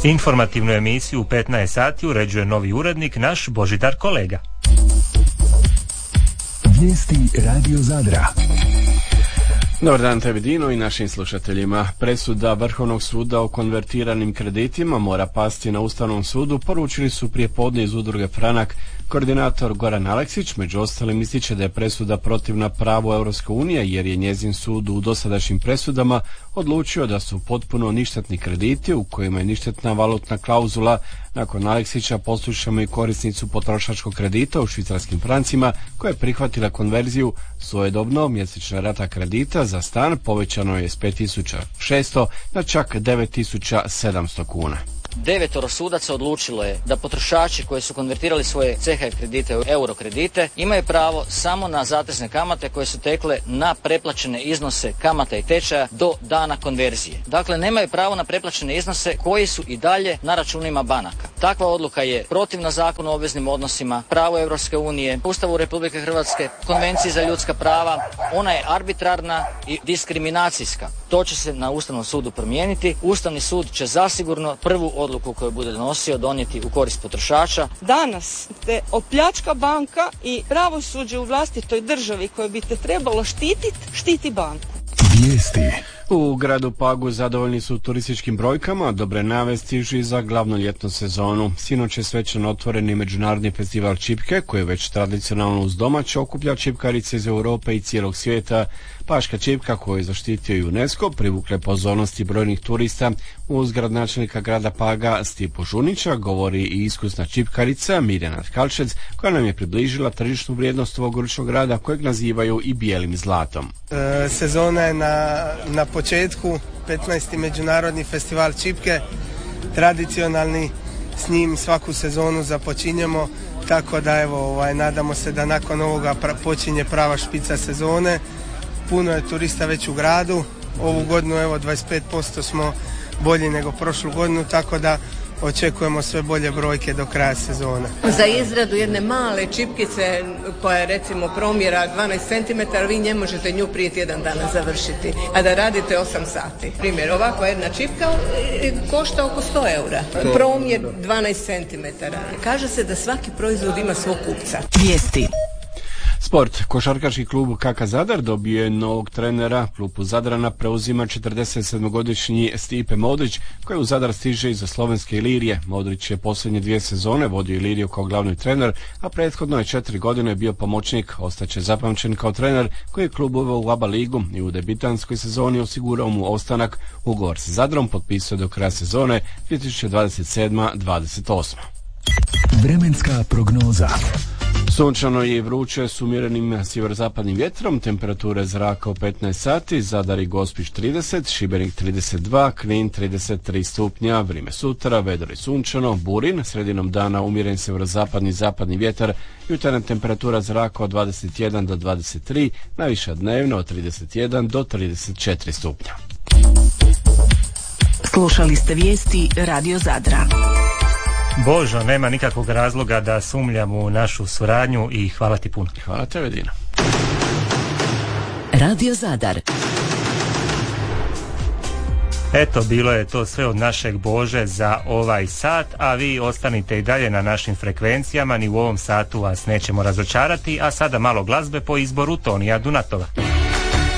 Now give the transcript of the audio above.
Informativnu emisiju u 15 sati uređuje novi urednik, naš Božidar Kolega. Vijesti Radio Zadra. Dobar dan tebi Dino i našim slušateljima. Presuda Vrhovnog suda o konvertiranim kreditima mora pasti na Ustavnom sudu, poručili su prijepodne iz udruge Franak. Koordinator Goran Aleksić među ostalim ističe da je presuda protivna pravu Europske unije jer je njezin sud u dosadašnjim presudama odlučio da su potpuno ništetni krediti u kojima je ništetna valutna klauzula. Nakon Aleksića poslušamo i korisnicu potrošačkog kredita u švicarskim francima koja je prihvatila konverziju. Svojedobno mjesečna rata kredita za stan povećano je s 5.600 na čak 9.700 kuna. 9 sudaca odlučilo je da potrošači koji su konvertirali svoje CHF kredite u euro kredite imaju pravo samo na zatezne kamate koje su tekle na preplaćene iznose kamata i tečaja do dana konverzije. Dakle, nemaju pravo na preplaćene iznose koji su i dalje na računima banaka. Takva odluka je protivna Zakonu o obveznim odnosima, pravu Europske unije, Ustavu Republike Hrvatske, Konvenciji za ljudska prava. Ona je arbitrarna i diskriminacijska. To će se na Ustavnom sudu promijeniti. Ustavni sud će zasigurno prvu odluku koju bude donosio donijeti u korist potrošača. Danas te opljačka banka i pravosuđe u vlastitoj državi koje bi te trebalo štiti banku. Vijesti. U gradu Pagu zadovoljni su turističkim brojkama, dobre najave stižu i za glavnu ljetnu sezonu. Sinoć je svečano otvoreni međunarodni festival čipke koji već tradicionalno uz domaće okuplja čipkarice iz Europe i cijelog svijeta. Paška čipka koju je zaštitio i UNESCO privukle pozornosti brojnih turista. Uz gradonačelnika grada Paga Stipu Žunića govori i iskusna čipkarica Mirjana Tkalčec koja nam je približila tržišnu vrijednost ovog ručnog rada kojeg nazivaju i bijelim zlatom. Sezona je na početku, 15. međunarodni festival čipke, tradicionalni, s njim svaku sezonu započinjemo, tako da evo, nadamo se da nakon ovoga počinje prava špica sezone. Puno je turista već u gradu, ovu godinu evo 25% smo bolji nego prošlu godinu, tako da očekujemo sve bolje brojke do kraja sezone. Za izradu jedne male čipkice koja je recimo promjera 12 cm, vi ne možete nju prije tjedan dana završiti, a da radite 8 sati. Primjer, ovakva jedna čipka košta oko 100 eura. Promjer 12 cm. Kaže se da svaki proizvod ima svog kupca. Vijesti. Sport. Košarkaški klub KK Zadar dobio je novog trenera. Klubu Zadrana preuzima 47-godišnji Stipe Modrić koji u Zadar stiže iz slovenske Ilirije. Modrić je posljednje 2 sezone vodio Iliriju kao glavni trener, a prethodno je 4 godine bio pomoćnik. Ostaće zapamćen kao trener koji je klub uveo u ABA ligu i u debitanskoj sezoni osigurao mu ostanak. Ugovor sa Zadrom potpisao do kraja sezone 2027-28. Vremenska prognoza. Sunčano i vruće s umjerenim sjeverozapadnim vjetrom, temperature zraka u 15 sati, Zadar i Gospić 30, Šibenik 32, Knin 33 stupnja, vrijeme sutra, vedro i sunčano, Burin, sredinom dana umjeren sjeverozapadni i zapadni vjetar, jutarnja temperatura zraka od 21 do 23, najviša dnevno od 31 do 34 stupnja. Slušali ste vijesti Radio Zadra. Božo, nema nikakvog razloga da sumnjam u našu suradnju i hvala ti puno. Hvala tebi, Dina. Radio Zadar. Eto, bilo je to sve od našeg Bože za ovaj sat, a vi ostanite i dalje na našim frekvencijama, ni u ovom satu vas nećemo razočarati, a sada malo glazbe po izboru Tonija Dunatova.